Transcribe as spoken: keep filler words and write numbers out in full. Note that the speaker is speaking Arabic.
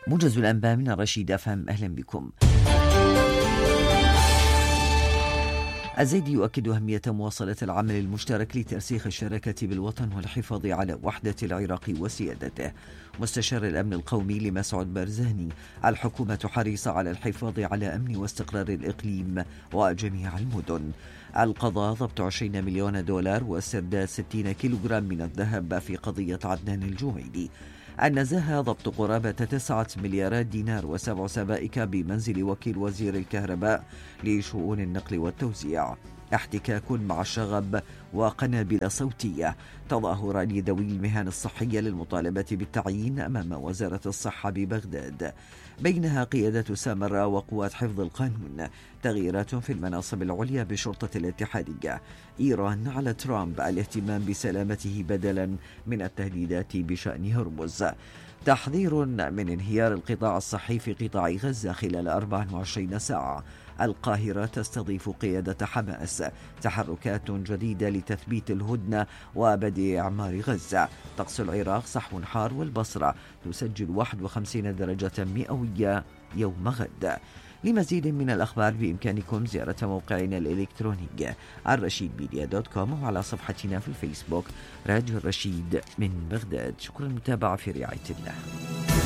موجز الأنباء من الرشيد أف أم. أهلا بكم. الزيدي يؤكد أهمية مواصلة العمل المشترك لترسيخ الشراكة بالوطن والحفاظ على وحدة العراق وسيادته. مستشار الأمن القومي لمسعود بارزاني: الحكومة حريصة على الحفاظ على أمن واستقرار الإقليم وجميع المدن. القضاء: ضبط عشرين مليون دولار واسترداد ستين كيلوغرام من الذهب في قضية عدنان الجويني. النزاهة: ضبط قرابة تسعة مليارات دينار وسبع سبائك بمنزل وكيل وزير الكهرباء لشؤون النقل والتوزيع. احتكاك مع الشغب وقنابل صوتية. تظاهران لذوي المهن الصحية للمطالبة بالتعيين أمام وزارة الصحة ببغداد. بينها قيادة سامراء وقوات حفظ القانون. تغييرات في المناصب العليا بالشرطة الاتحادية. إيران على ترامب الاهتمام بسلامته بدلا من التهديدات بشأن هرمز. تحذير من انهيار القطاع الصحي في قطاع غزة خلال أربع وعشرين ساعة. القاهرة تستضيف قيادة حماس. تحركات جديدة لتثبيت الهدنة وبدء إعمار غزة. طقس العراق: صحو حار، والبصرة تسجل واحد وخمسين درجة مئوية يوم غد. لمزيد من الأخبار بإمكانكم زيارة موقعنا الإلكتروني الرشيد ميديا دوت كوم وعلى صفحتنا في الفيسبوك راديو الرشيد من بغداد. شكرا للمتابعة، في رعاية الله.